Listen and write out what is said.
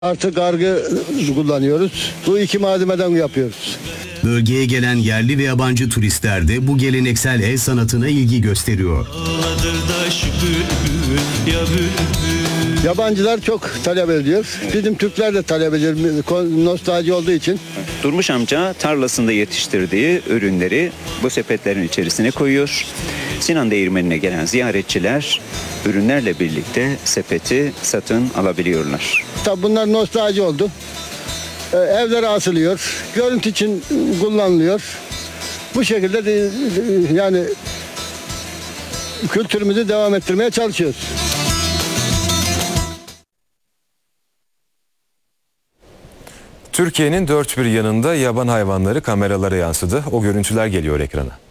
Artı kargı kullanıyoruz. Bu iki malzemeden yapıyoruz. Bölgeye gelen yerli ve yabancı turistler de bu geleneksel el sanatına ilgi gösteriyor. Yabancılar çok talep ediyor. Bizim Türkler de talep ediyor. Nostalji olduğu için. Durmuş amca tarlasında yetiştirdiği ürünleri bu sepetlerin içerisine koyuyor. Sinan Değirmeni'ne gelen ziyaretçiler ürünlerle birlikte sepeti satın alabiliyorlar. Tabii bunlar nostalji oldu. Evlere asılıyor. Görüntü için kullanılıyor. Bu şekilde de, yani kültürümüzü devam ettirmeye çalışıyoruz. Türkiye'nin dört bir yanında yaban hayvanları kameralara yansıdı. O görüntüler geliyor ekrana.